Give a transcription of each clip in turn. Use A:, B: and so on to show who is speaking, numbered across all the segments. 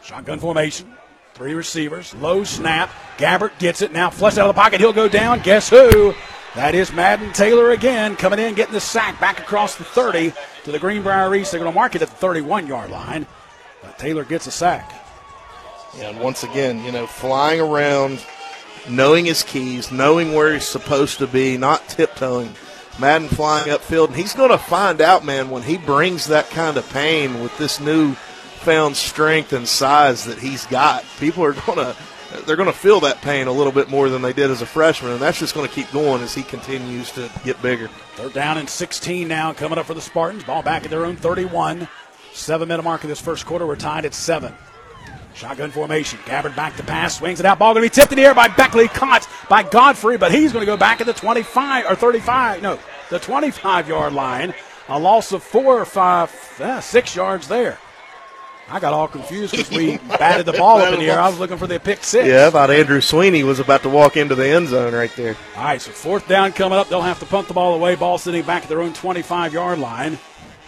A: Shotgun formation. 3 receivers. Low snap. Gabbert gets it. Now flushed out of the pocket. He'll go down. Guess who? That is Madden Taylor again, coming in, getting the sack back across the 30 to the Greenbrier East. They're going to mark it at the 31-yard line. But Taylor gets a sack.
B: Yeah, and once again, flying around, knowing his keys, knowing where he's supposed to be, not tiptoeing. Madden flying upfield, and he's going to find out, man, when he brings that kind of pain with this newfound strength and size that he's got. People are they're going to feel that pain a little bit more than they did as a freshman, and that's just going to keep going as he continues to get bigger.
A: 3rd down and 16 now coming up for the Spartans. Ball back at their own 31. 7-minute mark of this first quarter. We're tied at 7. Shotgun formation. Gabbard back to pass. Swings it out. Ball going to be tipped in the air by Beckley. Caught by Godfrey, but he's going to go back at the 25 or 35. No, the 25-yard line. A loss of 4 or 5, 6 yards there. I got all confused because we batted the ball up in the air. I was looking for the pick 6.
B: Yeah, I thought Andrew Sweeney was about to walk into the end zone right there.
A: All right, so 4th down coming up. They'll have to punt the ball away. Ball sitting back at their own 25-yard line.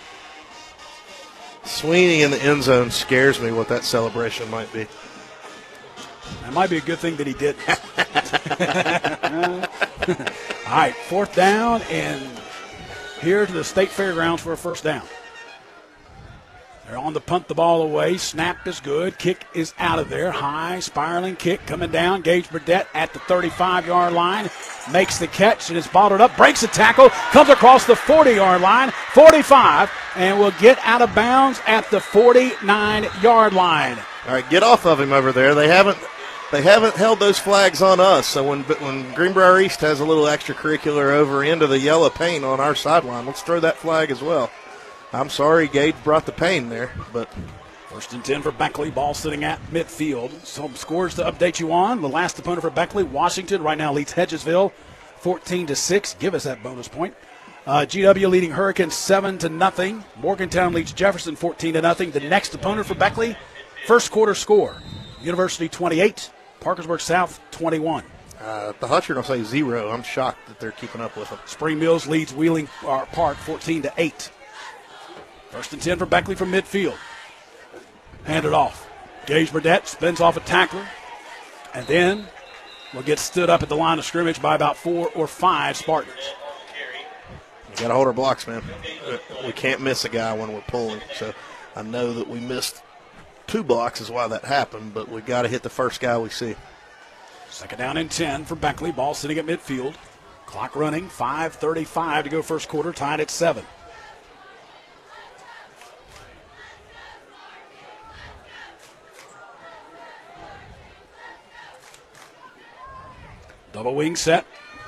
B: Sweeney in the end zone scares me what that celebration might be.
A: That might be a good thing that he didn't. All right, 4th down and here to the State Fairgrounds for a 1st down. They're on to punt the ball away. Snap is good. Kick is out of there. High, spiraling kick coming down. Gage Burdett at the 35-yard line. Makes the catch and is bottled up. Breaks a tackle. Comes across the 40-yard line. 45. And will get out of bounds at the 49-yard line.
B: All right, get off of him over there. They haven't held those flags on us. So when Greenbrier East has a little extracurricular over into the yellow paint on our sideline, let's throw that flag as well. I'm sorry Gage brought the pain there, but
A: 1st and 10 for Beckley. Ball sitting at midfield. Some scores to update you on. The last opponent for Beckley, Washington, right now leads Hedgesville 14-6. Give us that bonus point. GW leading Hurricanes 7-0. Morgantown leads Jefferson 14-0. The next opponent for Beckley, first quarter score, University 28, Parkersburg South 21.
B: The Hutch are going to say 0. I'm shocked that they're keeping up with them.
A: Spring Mills leads Wheeling Park 14-8. 1st and 10 for Beckley from midfield. Handed off. Gage Burdett spins off a tackler. And then will get stood up at the line of scrimmage by about 4 or 5 Spartans.
B: We got to hold our blocks, man. We can't miss a guy when we're pulling. So I know that we missed 2 blocks is why that happened, but we got to hit the first guy we see.
A: 2nd down and 10 for Beckley. Ball sitting at midfield. Clock running. 5:35 to go first quarter. Tied at 7. Double wing set.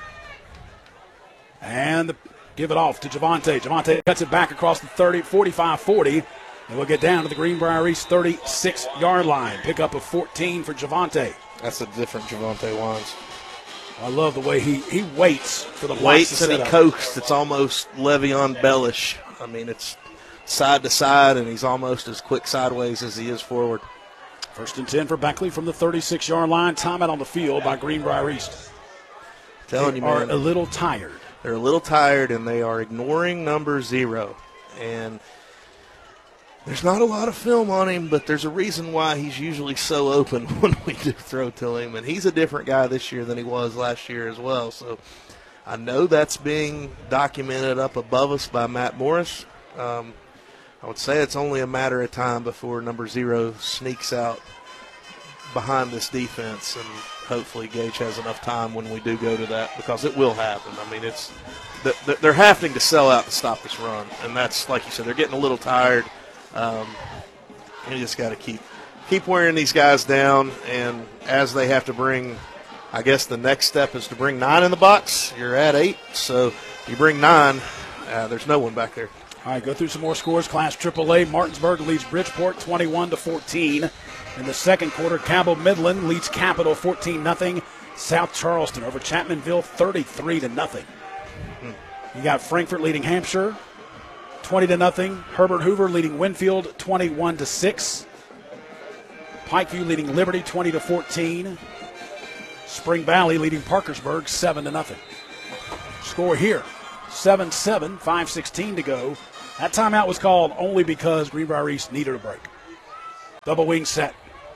A: And give it off to Javante. Javante cuts it back across the 45-40. And we'll get down to the Greenbrier East 36-yard line. Pickup of 14 for Javante.
B: That's a different Javante Wines.
A: I love the way he waits for the blocks
B: waits
A: to set
B: and he
A: up.
B: coasts. It's almost Le'Veon Bellish. I mean, it's side to side, and he's almost as quick sideways as he is forward.
A: 1st and 10 for Beckley from the 36-yard line. Timeout on the field by Greenbrier East.
B: Telling you, man,
A: are a little tired.
B: They're a little tired, and they are ignoring number 0. And there's not a lot of film on him, but there's a reason why he's usually so open when we do throw to him. And he's a different guy this year than he was last year as well. So I know that's being documented up above us by Matt Morris. I would say it's only a matter of time before number 0 sneaks out behind this defense, and hopefully Gage has enough time when we do go to that, because it will happen. I mean, they're having to sell out to stop this run, and that's, like you said, they're getting a little tired. You just got to keep wearing these guys down, and as they have to bring, I guess the next step is to bring 9 in the box. You're at 8, so you bring 9, there's no one back there.
A: All right, go through some more scores. Class AAA, Martinsburg leads Bridgeport 21-14. In the second quarter, Cabell Midland leads Capital 14-0. South Charleston over Chapmanville 33-0. You got Frankfort leading Hampshire 20-0. Herbert Hoover leading Winfield 21-6. Pikeview leading Liberty 20-14. Spring Valley leading Parkersburg 7-0. Score here, 7-7, 5:16 to go. That timeout was called only because Greenbrier East needed a break. Double wing set.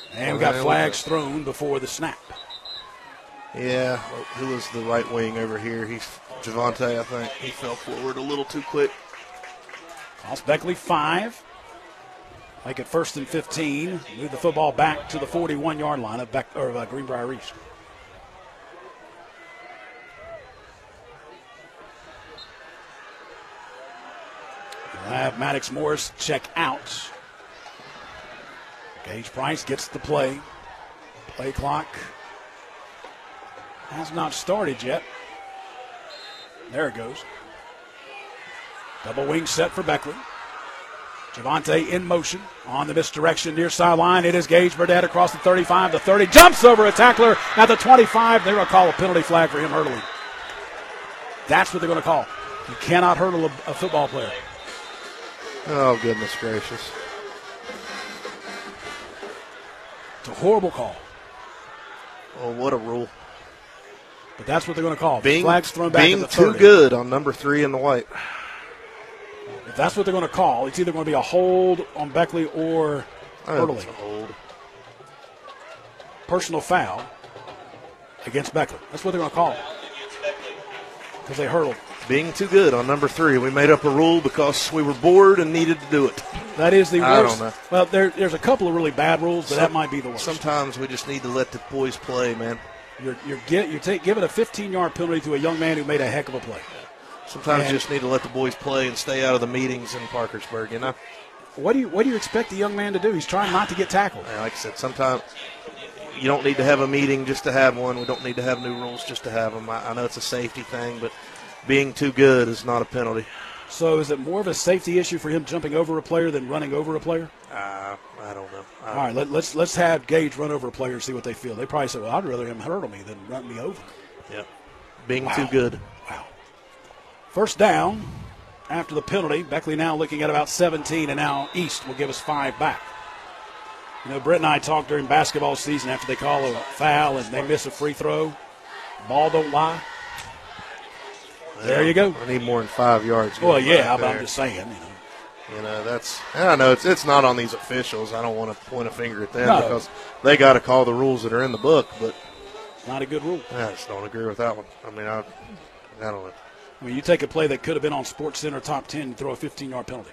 A: And we got flags thrown before the snap.
B: Yeah, who was the right wing over here? He's Javante, I think. He fell forward a little too quick.
A: Cost Beckley 5. Make it 1st and 15. Move the football back to the 41-yard line of Greenbrier East. We'll have Maddox Morris check out. Gage Price gets the play. Play clock has not started yet. There it goes. Double wing set for Beckley. Javante in motion on the misdirection near sideline. It is Gage Burdett across the 35, the 30. Jumps over a tackler at the 25. They're going to call a penalty flag for him hurdling. That's what they're going to call. You cannot hurdle a football player.
B: Oh, goodness gracious.
A: It's a horrible call.
B: Oh, what a rule.
A: But that's what they're going to call.
B: Flags
A: thrown back
B: being
A: to the 30.
B: Too good on number 3 in the white.
A: If that's what they're going to call, it's either going to be a hold on Beckley or hurdling.
B: It's a hold.
A: Personal foul against Beckley. That's what they're going to call. Because they hurdled.
B: Being too good on number 3. We made up a rule because we were bored and needed to do it.
A: That is the worst.
B: I don't know.
A: Well, there's a couple of really bad rules, but that might be the worst.
B: Sometimes we just need to let the boys play, man.
A: You're giving a 15-yard penalty to a young man who made a heck of a play.
B: Sometimes you just need to let the boys play and stay out of the meetings in Parkersburg, you know?
A: What do you expect the young man to do? He's trying not to get tackled.
B: Like I said, sometimes you don't need to have a meeting just to have one. We don't need to have new rules just to have them. I know it's a safety thing, but being too good is not a penalty.
A: So is it more of a safety issue for him jumping over a player than running over a player?
B: I don't know.
A: All right, let's have Gage run over a player and see what they feel. They probably say, well, I'd rather him hurdle me than run me over.
B: Yeah, being too good.
A: Wow. First down after the penalty. Beckley now looking at about 17, and now East will give us 5 back. You know, Brett and I talked during basketball season after they call a foul and they miss a free throw. Ball don't lie. There you go.
B: I need more than 5 yards.
A: Well, yeah, but I'm just saying.
B: You know, that's. I know it's not on these officials. I don't want to point a finger at them
A: No.
B: because they got to call the rules that are in the book. But
A: not a good rule.
B: I just don't agree with that one. I mean, I don't know.
A: I mean, you take a play that could have been on Sports Center top 10 and throw a 15-yard penalty.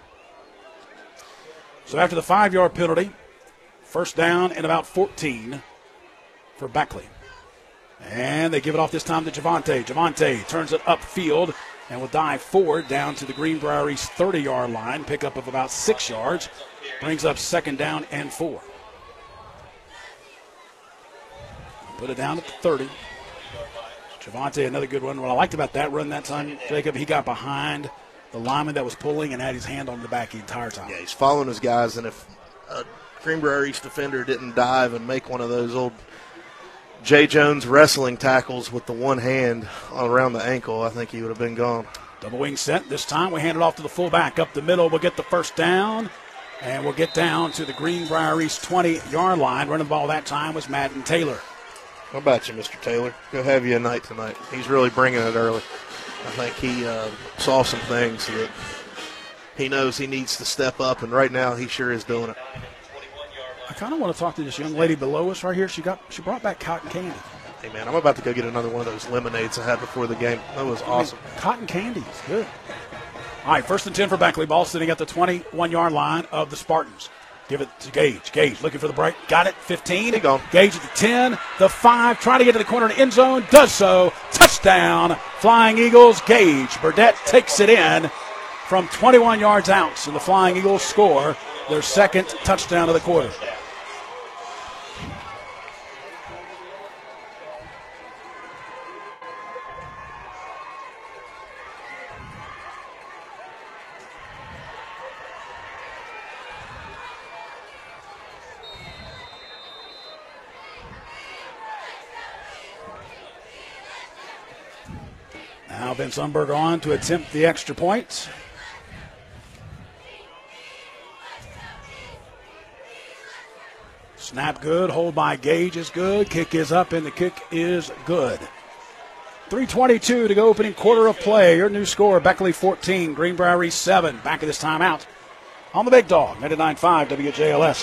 A: So after the 5-yard penalty, first down and about 14 for Beckley. And they give it off this time to Javante. Javante turns it upfield and will dive forward down to the Greenbrier East 30-yard line. Pickup of about 6 yards. Brings up second down and 4. Put it down at the 30. Javante, another good run. What I liked about that run that time, Jacob, he got behind the lineman that was pulling and had his hand on the back the entire time.
B: Yeah, he's following his guys, and if a Greenbrier East defender didn't dive and make one of those old Jay Jones wrestling tackles with the one hand around the ankle, I think he would have been gone.
A: Double wing set. This time we hand it off to the fullback. Up the middle, we'll get the first down, and we'll get down to the Greenbrier East 20-yard line. Running the ball that time was Madden Taylor.
B: How about you, Mr. Taylor? Go have you a night tonight. He's really bringing it early. I think he saw some things that he knows he needs to step up, and right now he sure is doing it.
A: I kind of want to talk to this young lady below us right here. She brought back cotton candy.
B: Hey, man, I'm about to go get another one of those lemonades I had before the game. That was awesome.
A: Cotton candy is good. All right, 1st and 10 for Beckley. Ball sitting at the 21-yard line of the Spartans. Give it to Gage. Gage looking for the break. Got it. 15.
B: Gone.
A: Gage at the 10, the 5. Trying to get to the corner of the end zone. Does so. Touchdown. Flying Eagles. Gage Burdett takes it in from 21 yards out. And the Flying Eagles score their second touchdown of the quarter. Now Vince Umberger on to attempt the extra point. Snap good. Hold by Gage is good. Kick is up, and the kick is good. 3:22 to go, opening quarter of play. Your new score, Beckley 14, Greenbrier East 7. Back of this timeout on the Big Dog, 99.5 WJLS.